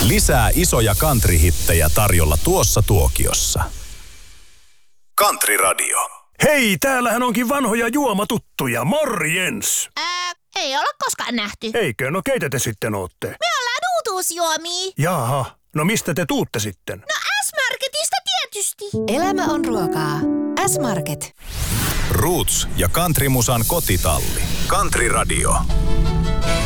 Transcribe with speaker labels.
Speaker 1: Lisää isoja country-hittejä tarjolla tuossa tuokiossa. Country Radio.
Speaker 2: Hei, täällähän onkin vanhoja juomatuttuja. Morjens!
Speaker 3: Ei olla koskaan nähty.
Speaker 2: Eikö? No keitä te sitten ootte?
Speaker 3: Me ollaan uutuusjuomia.
Speaker 2: Jaha, no mistä te tuutte sitten?
Speaker 3: No S-Marketista tietysti.
Speaker 4: Elämä on ruokaa. S-Market.
Speaker 1: Roots ja countrymusan kotitalli. Country Radio.